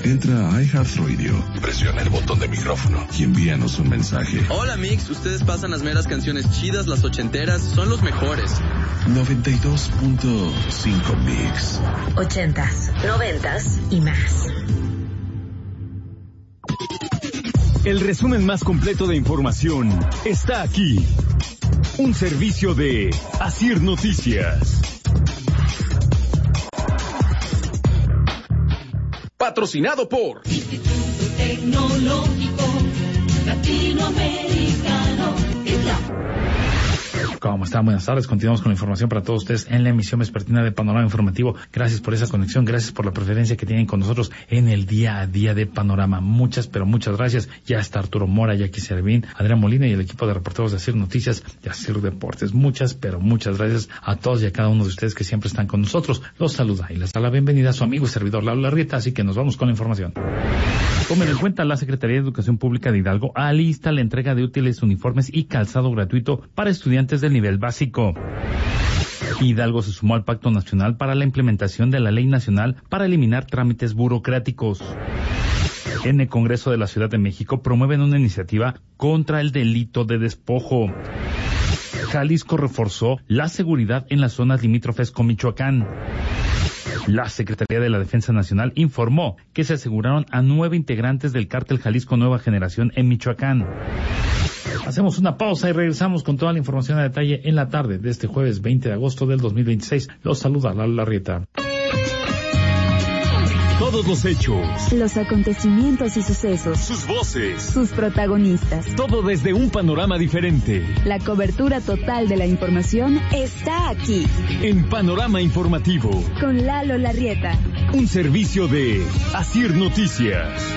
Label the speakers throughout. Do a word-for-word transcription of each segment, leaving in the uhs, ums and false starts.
Speaker 1: Entra a iHeartRadio, presiona el botón de micrófono y envíanos un mensaje.
Speaker 2: Hola Mix, ustedes pasan las meras canciones chidas, las ochenteras, son los mejores.
Speaker 1: noventa y dos punto cinco Mix.
Speaker 3: Ochentas, noventas y más.
Speaker 4: El resumen más completo de información está aquí. Un servicio de Asir Noticias.
Speaker 5: Patrocinado por
Speaker 6: Instituto Tecnológico Latinoamericano, ITLA.
Speaker 7: ¿Cómo están? Buenas tardes. Continuamos con la información para todos ustedes en la emisión vespertina de Panorama Informativo. Gracias por esa conexión, gracias por la preferencia que tienen con nosotros en el día a día de Panorama. Muchas, pero muchas gracias. Ya está Arturo Mora, Jackie Servín, Adrián Molina y el equipo de reporteros de Asir Noticias, de Asir Deportes. Muchas, pero muchas gracias a todos y a cada uno de ustedes que siempre están con nosotros. Los saluda y les da la bienvenida a su amigo y servidor Lalo Larrieta, así que nos vamos con la información. Tomen en cuenta, la Secretaría de Educación Pública de Hidalgo alista la entrega de útiles, uniformes y calzado gratuito para estudiantes del nivel básico. Hidalgo se sumó al Pacto Nacional para la implementación de la Ley Nacional para eliminar trámites burocráticos. En el Congreso de la Ciudad de México promueven una iniciativa contra el delito de despojo. Jalisco reforzó la seguridad en las zonas limítrofes con Michoacán. La Secretaría de la Defensa Nacional informó que se aseguraron a nueve integrantes del cártel Jalisco Nueva Generación en Michoacán. Hacemos una pausa y regresamos con toda la información a detalle en la tarde de este jueves veinte de agosto del dos mil veintiséis. Los saluda Lalo Larrieta.
Speaker 4: Todos los hechos,
Speaker 8: los acontecimientos y sucesos,
Speaker 4: sus voces,
Speaker 8: sus protagonistas,
Speaker 4: todo desde un panorama diferente.
Speaker 8: La cobertura total de la información está aquí,
Speaker 4: en Panorama Informativo,
Speaker 8: con Lalo Larrieta.
Speaker 4: Un servicio de Asir Noticias.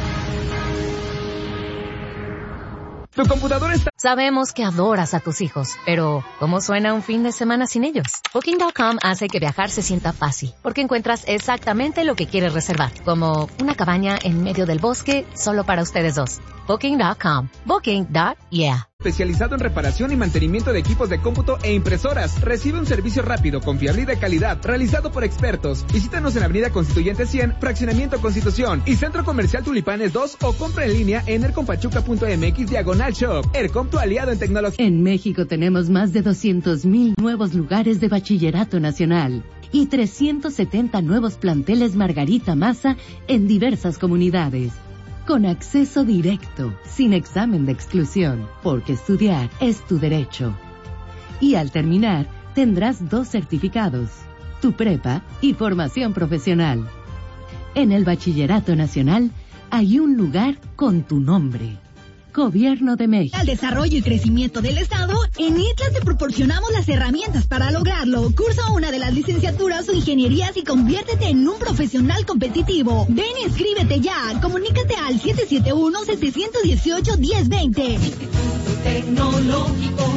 Speaker 9: Tu computadora está...
Speaker 10: Sabemos que adoras a tus hijos, pero ¿cómo suena un fin de semana sin ellos? Booking punto com hace que viajar se sienta fácil, porque encuentras exactamente lo que quieres reservar, como una cabaña en medio del bosque solo para ustedes dos. Booking punto com. Booking. Yeah.
Speaker 9: Especializado en reparación y mantenimiento de equipos de cómputo e impresoras. Recibe un servicio rápido, confiable y de calidad, realizado por expertos. Visítanos en Avenida Constituyente cien, Fraccionamiento Constitución y Centro Comercial Tulipanes dos, o compra en línea en ercompachuca punto mx diagonal shop. ERCOM, tu aliado en tecnología.
Speaker 11: En México tenemos más de doscientos mil nuevos lugares de bachillerato nacional y trescientos setenta nuevos planteles Margarita Maza en diversas comunidades. Con acceso directo, sin examen de exclusión, porque estudiar es tu derecho. Y al terminar, tendrás dos certificados, tu prepa y formación profesional. En el Bachillerato Nacional hay un lugar con tu nombre. Gobierno de México.
Speaker 12: Al desarrollo y crecimiento del Estado, en ITLA te proporcionamos las herramientas para lograrlo. Cursa una de las licenciaturas o ingenierías y conviértete en un profesional competitivo. Ven y inscríbete ya. Comunícate al siete siete uno, siete uno ocho, uno cero dos cero.
Speaker 6: Instituto Tecnológico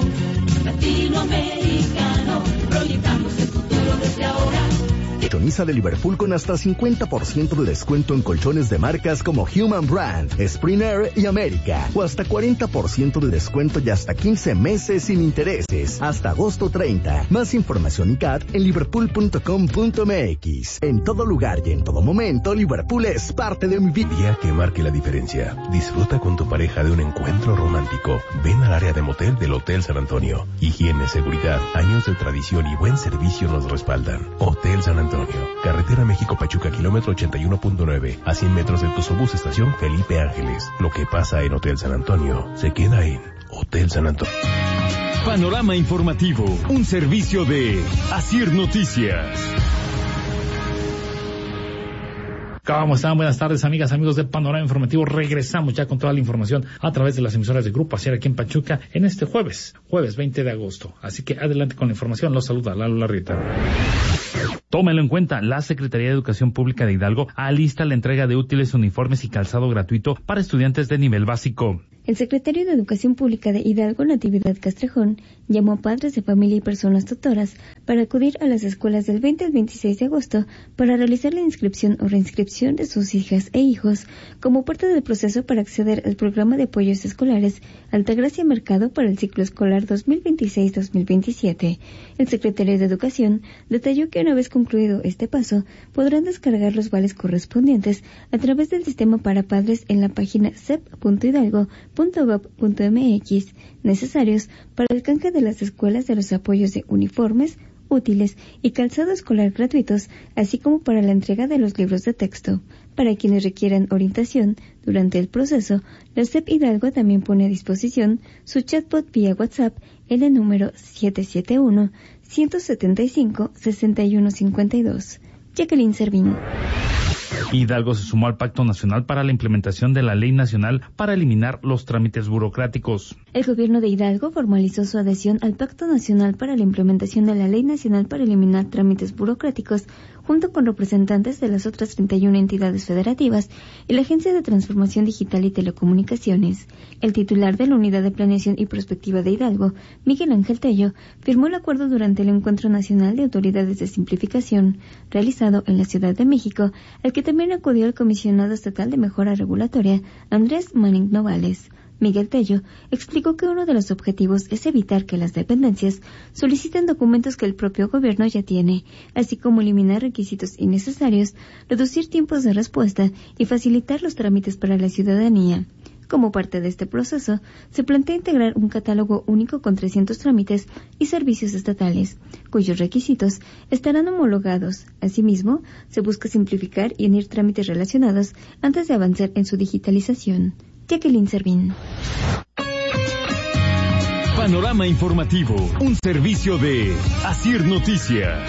Speaker 6: Latinoamericano, proyectamos el futuro desde ahora.
Speaker 13: Colchoniza de Liverpool con hasta cincuenta por ciento de descuento en colchones de marcas como Human Brand, Springer y América, o hasta cuarenta por ciento de descuento y hasta quince meses sin intereses, hasta agosto treinta. Más información y C A T en liverpool punto com punto mx. En todo lugar y en todo momento, Liverpool es parte de mi vida.
Speaker 14: Día que marque la diferencia. Disfruta con tu pareja de un encuentro romántico. Ven al área de motel del Hotel San Antonio. Higiene, seguridad, años de tradición y buen servicio nos respaldan. Hotel San Antonio. Carretera México-Pachuca, kilómetro ochenta y uno punto nueve, a cien metros de Tuzobús, estación Felipe Ángeles. Lo que pasa en Hotel San Antonio, se queda en Hotel San Antonio.
Speaker 4: Panorama Informativo, un servicio de Asir Noticias.
Speaker 7: ¿Cómo están? Buenas tardes, amigas, amigos de Panorama Informativo. Regresamos ya con toda la información a través de las emisoras de Grupo Asir aquí en Pachuca en este jueves, jueves veinte de agosto. Así que adelante con la información. Los saluda Lalo Larrieta. Tómenlo en cuenta, la Secretaría de Educación Pública de Hidalgo alista la entrega de útiles, uniformes y calzado gratuito para estudiantes de nivel básico.
Speaker 15: El secretario de Educación Pública de Hidalgo, Natividad Castrejón, llamó a padres de familia y personas tutoras para acudir a las escuelas del veinte al veintiséis de agosto para realizar la inscripción o reinscripción de sus hijas e hijos como parte del proceso para acceder al programa de apoyos escolares Altagracia Mercado para el ciclo escolar dos mil veintiséis dos mil veintisiete. El secretario de Educación detalló que una vez concluido concluido este paso, podrán descargar los vales correspondientes a través del sistema para padres en la página sep punto hidalgo punto gob punto mx, necesarios para el canje de las escuelas de los apoyos de uniformes, útiles y calzado escolar gratuitos, así como para la entrega de los libros de texto. Para quienes requieran orientación durante el proceso, la SEP Hidalgo también pone a disposición su chatbot vía WhatsApp en el número siete siete uno, uno siete cinco, seis uno cinco dos. Jacqueline Servín.
Speaker 7: Hidalgo se sumó al Pacto Nacional para la implementación de la Ley Nacional para eliminar los trámites burocráticos.
Speaker 15: El gobierno de Hidalgo formalizó su adhesión al Pacto Nacional para la implementación de la Ley Nacional para eliminar trámites burocráticos, junto con representantes de las otras treinta y una entidades federativas y la Agencia de Transformación Digital y Telecomunicaciones. El titular de la Unidad de Planeación y Prospectiva de Hidalgo, Miguel Ángel Tello, firmó el acuerdo durante el Encuentro Nacional de Autoridades de Simplificación, realizado en la Ciudad de México, al que también acudió el Comisionado Estatal de Mejora Regulatoria, Andrés Manning Novales. Miguel Tello explicó que uno de los objetivos es evitar que las dependencias soliciten documentos que el propio gobierno ya tiene, así como eliminar requisitos innecesarios, reducir tiempos de respuesta y facilitar los trámites para la ciudadanía. Como parte de este proceso, se plantea integrar un catálogo único con trescientos trámites y servicios estatales, cuyos requisitos estarán homologados. Asimismo, se busca simplificar y unir trámites relacionados antes de avanzar en su digitalización. Jacqueline Servín.
Speaker 4: Panorama informativo, un servicio de Asir Noticias.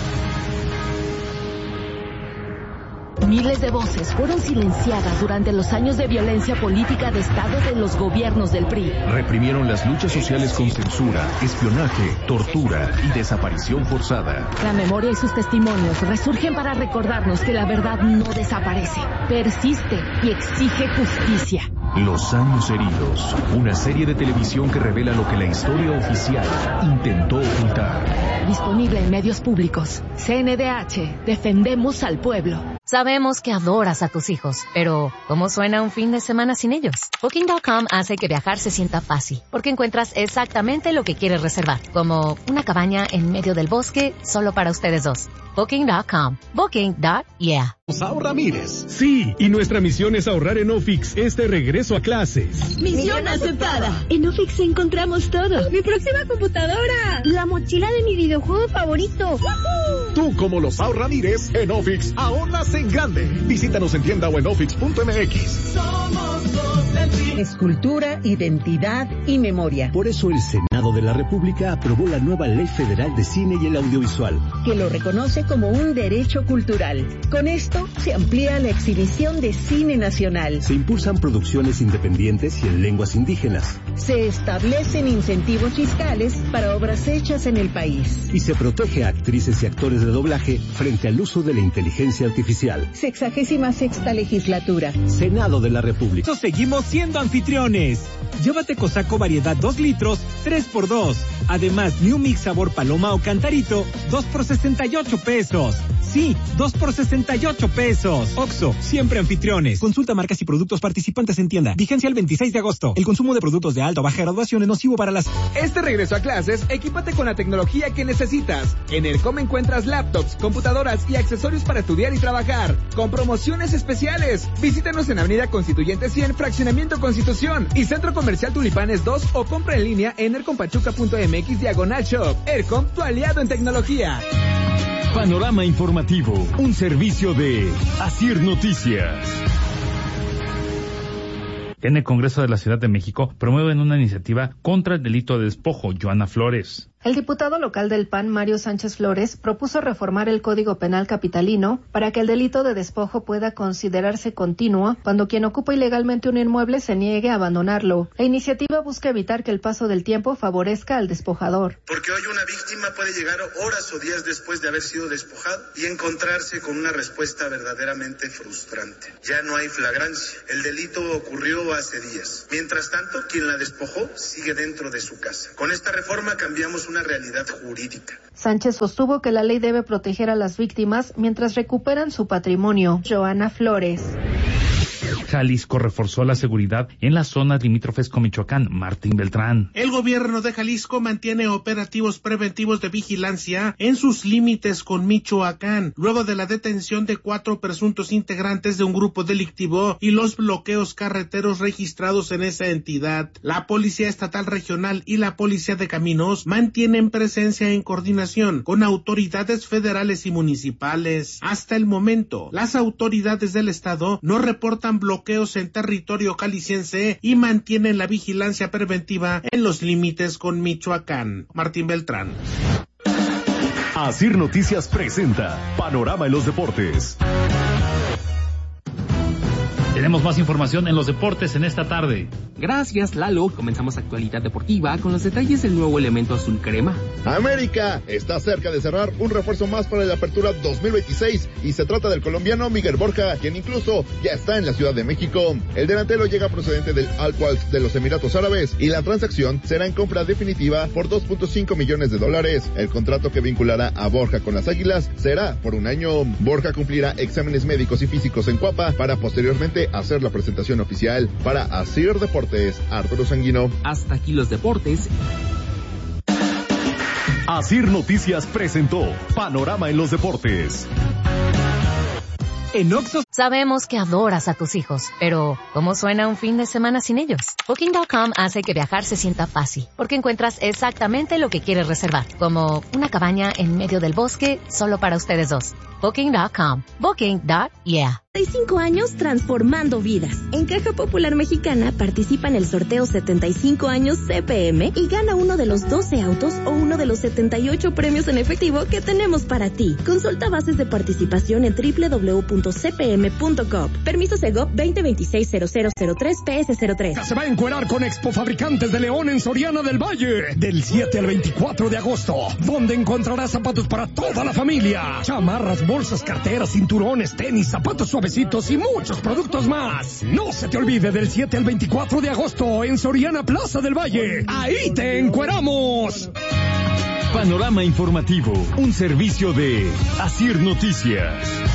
Speaker 16: Miles de voces fueron silenciadas durante los años de violencia política de Estado de los gobiernos del P R I.
Speaker 14: Reprimieron las luchas sociales con censura, espionaje, tortura y desaparición forzada.
Speaker 16: La memoria y sus testimonios resurgen para recordarnos que la verdad no desaparece, persiste y exige justicia.
Speaker 14: Los años heridos, una serie de televisión que revela lo que la historia oficial intentó ocultar.
Speaker 16: Disponible en medios públicos. C N D H, defendemos al pueblo.
Speaker 10: Sabemos que adoras a tus hijos, pero ¿cómo suena un fin de semana sin ellos? Booking punto com hace que viajar se sienta fácil, porque encuentras exactamente lo que quieres reservar, como una cabaña en medio del bosque solo para ustedes dos. Booking punto com. Booking. Yeah.
Speaker 5: Sao Ramírez. Sí, y nuestra misión es ahorrar en Ofix este regreso a clases.
Speaker 12: Misión aceptada. En Ofix encontramos todo. Mi próxima computadora. La mochila de mi videojuego favorito. ¡Woohoo!
Speaker 5: Tú, como los Sao Ramírez, en Ofix ahorras en grande. Visítanos en tienda o en ofix punto m x.
Speaker 17: Somos los del P R I. Escultura, identidad y memoria.
Speaker 18: Por eso el Senado de la República aprobó la nueva Ley Federal de Cine y el Audiovisual,
Speaker 17: que lo reconoce como un derecho cultural. Con esto se amplía la exhibición de cine nacional.
Speaker 18: Se impulsan producciones independientes y en lenguas indígenas.
Speaker 17: Se establecen incentivos fiscales para obras hechas en el país.
Speaker 18: Y se protege a actrices y actores de doblaje frente al uso de la inteligencia artificial.
Speaker 17: Sexagésima sexta legislatura.
Speaker 18: Senado de la República.
Speaker 19: Seguimos siendo anfitriones. Llévate Cosaco variedad dos litros, tres por dos. Además, New Mix sabor paloma o cantarito, dos por sesenta y ocho pesos. Sí, dos por sesenta y ocho pesos. Oxxo, siempre anfitriones. Consulta marcas y productos participantes en tienda. Vigencia el veintiséis de agosto. El consumo de productos de alta o baja graduación es nocivo para las...
Speaker 9: Este regreso a clases, equípate con la tecnología que necesitas. En ERCOM encuentras laptops, computadoras y accesorios para estudiar y trabajar, con promociones especiales. Visítanos en Avenida Constituyente cien, Fraccionamiento Constitución y Centro Comercial Tulipanes dos, o compra en línea en ercompachuca punto m x diagonal shop. ERCOM, tu aliado en tecnología.
Speaker 4: Panorama informativo, un servicio de Asir Noticias.
Speaker 7: En el Congreso de la Ciudad de México promueven una iniciativa contra el delito de despojo. Joana Flores.
Speaker 20: El diputado local del P A N, Mario Sánchez Flores, propuso reformar el Código Penal capitalino para que el delito de despojo pueda considerarse continuo cuando quien ocupa ilegalmente un inmueble se niegue a abandonarlo. La iniciativa busca evitar que el paso del tiempo favorezca al despojador.
Speaker 21: Porque hoy una víctima puede llegar horas o días después de haber sido despojado y encontrarse con una respuesta verdaderamente frustrante. Ya no hay flagrancia. El delito ocurrió hace días. Mientras tanto, quien la despojó sigue dentro de su casa. Con esta reforma cambiamos una realidad jurídica.
Speaker 20: Sánchez sostuvo que la ley debe proteger a las víctimas mientras recuperan su patrimonio. Joana Flores.
Speaker 7: Jalisco reforzó la seguridad en las zonas limítrofes con Michoacán. Martín Beltrán.
Speaker 2: El gobierno de Jalisco mantiene operativos preventivos de vigilancia en sus límites con Michoacán, luego de la detención de cuatro presuntos integrantes de un grupo delictivo y los bloqueos carreteros registrados en esa entidad. La Policía Estatal Regional y la Policía de Caminos mantienen presencia en coordinación con autoridades federales y municipales. Hasta el momento, las autoridades del estado no reportan bloqueos en territorio jalisciense y mantienen la vigilancia preventiva en los límites con Michoacán. Martín Beltrán.
Speaker 4: Asir Noticias presenta Panorama en los Deportes.
Speaker 7: Tenemos más información en los deportes en esta tarde.
Speaker 22: Gracias, Lalo. Comenzamos actualidad deportiva con los detalles del nuevo elemento azul crema.
Speaker 23: América está cerca de cerrar un refuerzo más para la apertura dos mil veintiséis y se trata del colombiano Miguel Borja, quien incluso ya está en la Ciudad de México. El delantero llega procedente del Al-Quds de los Emiratos Árabes y la transacción será en compra definitiva por dos punto cinco millones de dólares. El contrato que vinculará a Borja con las Águilas será por un año. Borja cumplirá exámenes médicos y físicos en Cuapa para posteriormente hacer la presentación oficial. Para Asir Deportes, Arturo Sanguino.
Speaker 22: Hasta aquí los deportes.
Speaker 4: Asir Noticias presentó Panorama en los Deportes.
Speaker 10: En Oxxo sabemos que adoras a tus hijos, pero ¿cómo suena un fin de semana sin ellos? Booking punto com hace que viajar se sienta fácil, porque encuentras exactamente lo que quieres reservar, como una cabaña en medio del bosque solo para ustedes dos. Booking punto com. Booking. Yeah.
Speaker 24: setenta y cinco años transformando vidas. En Caja Popular Mexicana participa en el sorteo setenta y cinco años C P M y gana uno de los doce autos o uno de los setenta y ocho premios en efectivo que tenemos para ti. Consulta bases de participación en doble u doble u doble u punto c p m punto com. Permiso Segov veinte veintiséis cero cero cero tres P S cero tres.
Speaker 25: Se va a encuerar con Expo Fabricantes de León en Soriana del Valle del siete al veinticuatro de agosto, donde encontrarás zapatos para toda la familia, chamarras, bolsas, carteras, cinturones, tenis, zapatos suavecitos y muchos productos más. No se te olvide, del siete al veinticuatro de agosto en Soriana Plaza del Valle. Ahí te encueramos.
Speaker 4: Panorama informativo, un servicio de Asir Noticias.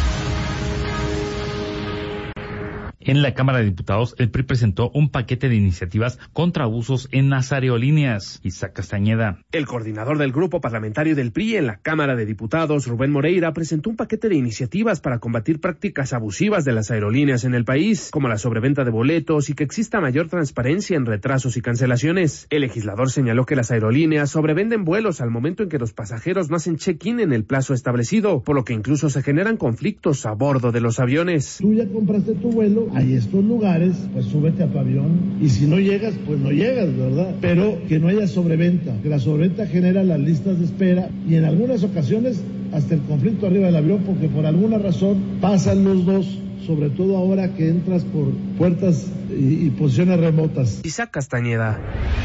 Speaker 7: En la Cámara de Diputados, el P R I presentó un paquete de iniciativas contra abusos en las aerolíneas. Isaac Castañeda.
Speaker 26: El coordinador del grupo parlamentario del P R I en la Cámara de Diputados, Rubén Moreira, presentó un paquete de iniciativas para combatir prácticas abusivas de las aerolíneas en el país, como la sobreventa de boletos y que exista mayor transparencia en retrasos y cancelaciones. El legislador señaló que las aerolíneas sobrevenden vuelos al momento en que los pasajeros no hacen check-in en el plazo establecido, por lo que incluso se generan conflictos a bordo de los aviones.
Speaker 27: Tú ya compraste tu vuelo, hay estos lugares, pues súbete a avión y si no llegas, pues no llegas, ¿verdad? Pero que no haya sobreventa, que la sobreventa genera las listas de espera y en algunas ocasiones hasta el conflicto arriba del avión porque por alguna razón pasan los dos, sobre todo ahora que entras por puertas y, y posiciones remotas.
Speaker 26: Isaac Castañeda.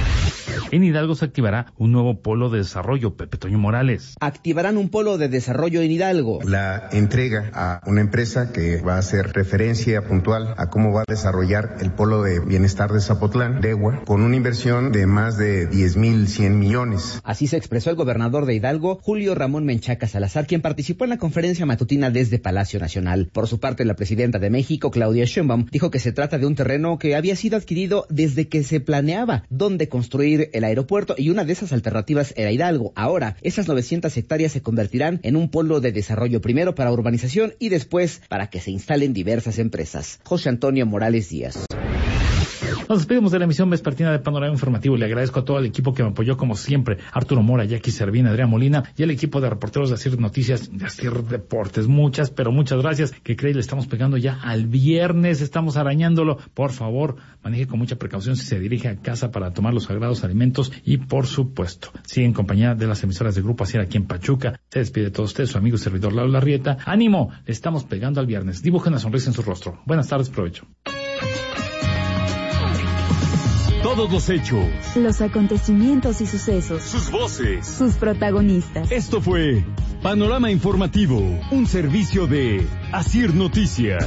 Speaker 7: En Hidalgo se activará un nuevo polo de desarrollo. Pepe Toño Morales.
Speaker 28: Activarán un polo de desarrollo en Hidalgo.
Speaker 29: La entrega a una empresa que va a hacer referencia puntual a cómo va a desarrollar el polo de bienestar de Zapotlán, DEWA, con una inversión de más de diez mil cien millones.
Speaker 28: Así se expresó el gobernador de Hidalgo, Julio Ramón Menchaca Salazar, quien participó en la conferencia matutina desde Palacio Nacional. Por su parte, la presidenta de México, Claudia Sheinbaum, dijo que se trata de un terreno que había sido adquirido desde que se planeaba dónde construir el aeropuerto y una de esas alternativas era Hidalgo. Ahora, esas novecientas hectáreas se convertirán en un polo de desarrollo primero para urbanización y después para que se instalen diversas empresas. José Antonio Morales Díaz.
Speaker 7: Nos despedimos de la emisión vespertina de Panorama Informativo. Le agradezco a todo el equipo que me apoyó como siempre. Arturo Mora, Jackie Servín, Adrián Molina y el equipo de reporteros de Asir Noticias, de Asir Deportes. Muchas, pero muchas gracias. Que creen, le estamos pegando ya al viernes. Estamos arañándolo. Por favor, maneje con mucha precaución si se dirige a casa para tomar los sagrados alimentos. Y por supuesto, sigue en compañía de las emisoras de Grupo Asir aquí en Pachuca. Se despide de todos ustedes, su amigo y servidor Lalo Larrieta. ¡Ánimo! Le estamos pegando al viernes. Dibuje una sonrisa en su rostro. Buenas tardes, provecho.
Speaker 4: Todos los hechos,
Speaker 8: los acontecimientos y sucesos,
Speaker 4: sus voces,
Speaker 8: sus protagonistas.
Speaker 4: Esto fue Panorama Informativo, un servicio de Asir Noticias.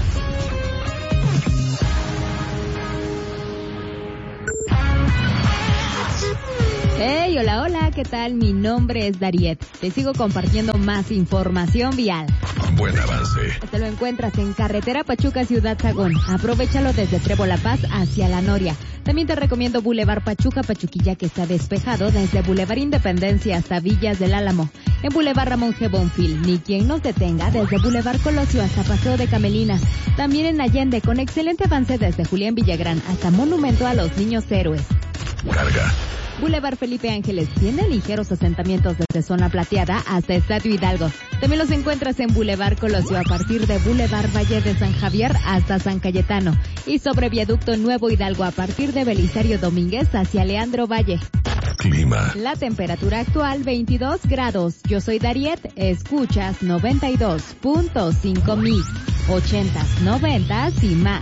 Speaker 1: Hey, hola, hola, ¿qué tal? Mi nombre es Dariet. Te sigo compartiendo más información vial.
Speaker 3: Buen avance.
Speaker 1: Te lo encuentras en carretera Pachuca Ciudad Sagún. Aprovéchalo desde Trevo La Paz hacia La Noria. También te recomiendo Boulevard Pachuca Pachuquilla, que está despejado desde Boulevard Independencia hasta Villas del Álamo. En Boulevard Ramón G. Bonfil, ni quien nos detenga desde Boulevard Colosio hasta Paseo de Camelinas. También en Allende, con excelente avance desde Julián Villagrán hasta Monumento a los Niños Héroes.
Speaker 3: Carga.
Speaker 1: Boulevard Felipe Ángeles tiene ligeros asentamientos desde Zona Plateada hasta Estadio Hidalgo. También los encuentras en Boulevard Colosio a partir de Boulevard Valle de San Javier hasta San Cayetano. Y sobre Viaducto Nuevo Hidalgo a partir de Belisario Domínguez hacia Leandro Valle.
Speaker 3: Clima.
Speaker 1: La temperatura actual veintidós grados. Yo soy Dariet, escuchas noventa y dos punto cinco mix, ochentas, noventas y más.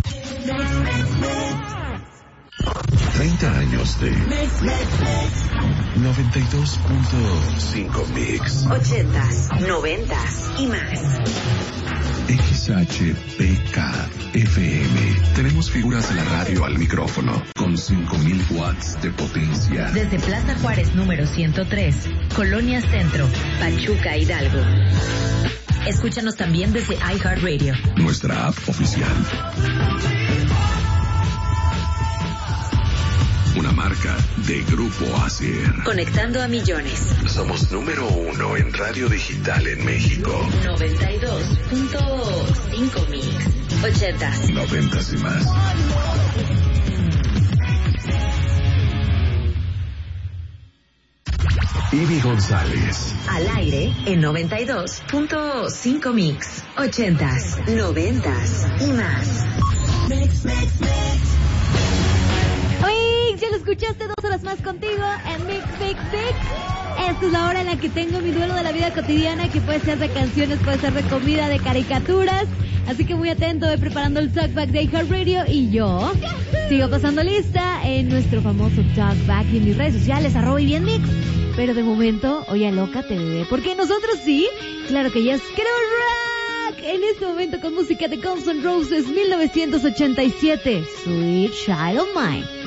Speaker 3: treinta años de noventa y dos punto cinco mix,
Speaker 6: ochentas, noventas y más.
Speaker 3: X H P K F M. Tenemos figuras de la radio al micrófono con cinco mil watts de potencia.
Speaker 6: Desde Plaza Juárez número ciento tres, Colonia Centro, Pachuca, Hidalgo. Escúchanos también desde iHeartRadio,
Speaker 3: nuestra app oficial. Una marca de Grupo Acer.
Speaker 6: Conectando a millones.
Speaker 3: Somos número uno en radio digital en México.
Speaker 6: noventa y dos punto cinco mix. ochentas.
Speaker 3: Noventas y más. Ivy González.
Speaker 6: Al aire en noventa y dos punto cinco mix. ochentas, noventas y más. Mix, mix, mix.
Speaker 1: Ya lo escuchaste, dos horas más contigo en Mix, Mix, Mix. Esta es la hora en la que tengo mi duelo de la vida cotidiana, que puede ser de canciones, puede ser de comida, de caricaturas. Así que muy atento, voy preparando el Talkback de iHeartRadio y yo sigo pasando lista en nuestro famoso Talkback y en mis redes sociales, arroba y bien mix. Pero de momento, oye, alócate, bebé, porque nosotros sí, claro que yes, quiero rock en este momento con música de Guns N' Roses mil novecientos ochenta y siete, Sweet Child of Mine.